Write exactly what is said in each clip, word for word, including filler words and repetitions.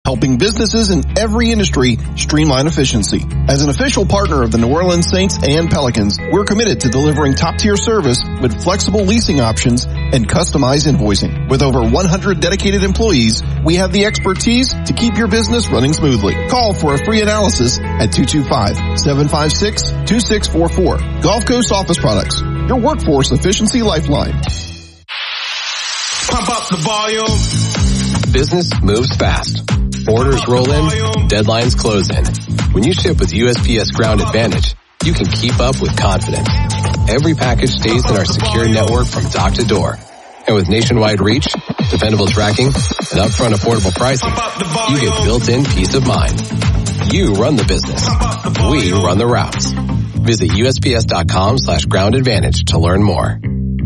helping businesses in every industry streamline efficiency. As an official partner of the New Orleans Saints and Pelicans, we're committed to delivering top-tier service with flexible leasing options and customized invoicing. With over one hundred dedicated employees, we have the expertise to keep your business running smoothly. Call for a free analysis at two two five, seven five six, two six four four. Gulf Coast Office Products, your workforce efficiency lifeline. Pump up the volume. Business moves fast. Orders roll in, deadlines close in. When you ship with U S P S Ground Advantage, you can keep up with confidence. Every package stays in our secure network from dock to door. And with nationwide reach, dependable tracking, and upfront affordable pricing, you get built-in peace of mind. You run the business. We run the routes. Visit U S P S dot com slash ground advantage to learn more.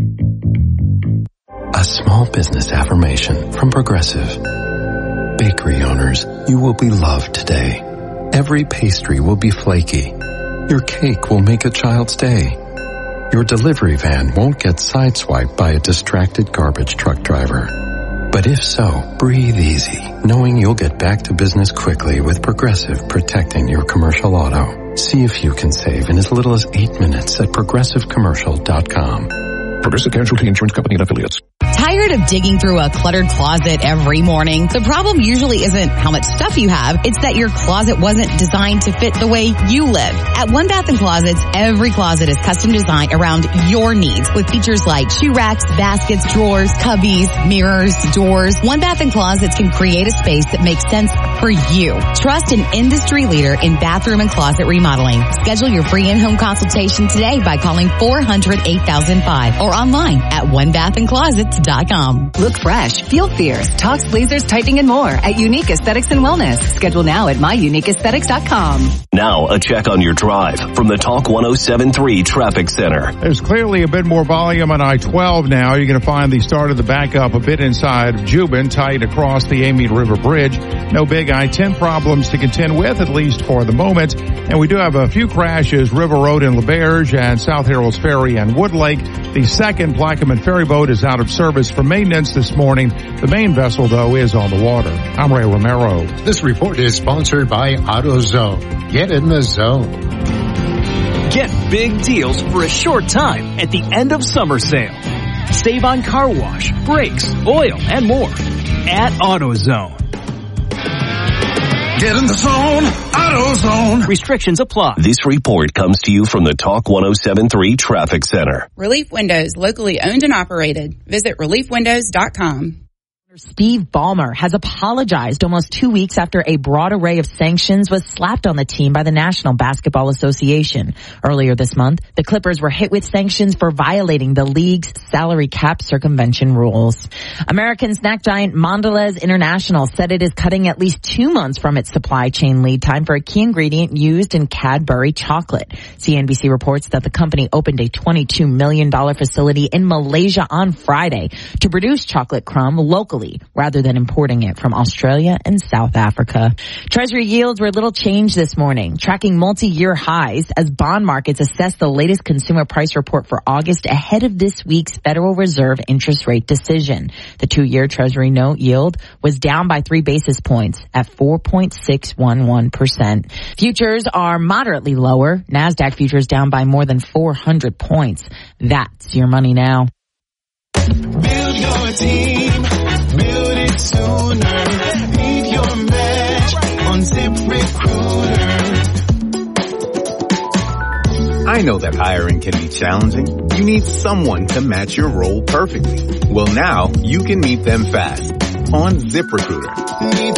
A small business affirmation from Progressive. Bakery owners, you will be loved today. Every pastry will be flaky. Your cake will make a child's day. Your delivery van won't get sideswiped by a distracted garbage truck driver. But if so, breathe easy, knowing you'll get back to business quickly with Progressive protecting your commercial auto. See if you can save in as little as eight minutes at progressive commercial dot com. Progressive Casualty Insurance Company and Affiliates. Tired of digging through a cluttered closet every morning? The problem usually isn't how much stuff you have. It's that your closet wasn't designed to fit the way you live. At One Bath and Closets, every closet is custom designed around your needs with features like shoe racks, baskets, drawers, cubbies, mirrors, doors. One Bath and Closets can create a space that makes sense for you. Trust an industry leader in bathroom and closet remodeling. Schedule your free in-home consultation today by calling four hundred, eight thousand five or online at one bath and closets dot com. Look fresh, feel fierce, talks, lasers, typing, and more at Unique Aesthetics and Wellness. Schedule now at my unique aesthetics dot com. Now, a check on your drive from the Talk one oh seven point three Traffic Center. There's clearly a bit more volume on I twelve now. You're going to find the start of the backup a bit inside of Jubin, tight across the Amite River Bridge. No big I ten problems to contend with, at least for the moment. And we do have a few crashes, River Road in LaBerge and South Herald's Ferry and Woodlake. The second Plaquemine ferry boat is out of service for maintenance this morning. The main vessel, though, is on the water. I'm Ray Romero. This report is sponsored by AutoZone. Get in the zone. Get big deals for a short time at the end of summer sale. Save on car wash, brakes, oil, and more at AutoZone. Get in the zone, AutoZone. Restrictions apply. This report comes to you from the Talk one oh seven point three Traffic Center. Relief Windows, locally owned and operated. Visit relief windows dot com. Steve Ballmer has apologized almost two weeks after a broad array of sanctions was slapped on the team by the National Basketball Association. Earlier this month, the Clippers were hit with sanctions for violating the league's salary cap circumvention rules. American snack giant Mondelez International said it is cutting at least two months from its supply chain lead time for a key ingredient used in Cadbury chocolate. C N B C reports that the company opened a twenty-two million dollars facility in Malaysia on Friday to produce chocolate crumb locally, rather than importing it from Australia and South Africa. Treasury yields were little changed this morning, tracking multi-year highs as bond markets assess the latest consumer price report for August ahead of this week's Federal Reserve interest rate decision. The two-year Treasury note yield was down by three basis points at four point six one one percent. Futures are moderately lower. NASDAQ futures down by more than four hundred points. That's your money now. Build your team. Build it sooner. Leave your match on ZipRecruiter. I know that hiring can be challenging. You need someone to match your role perfectly. Well, now you can meet them fast on ZipRecruiter.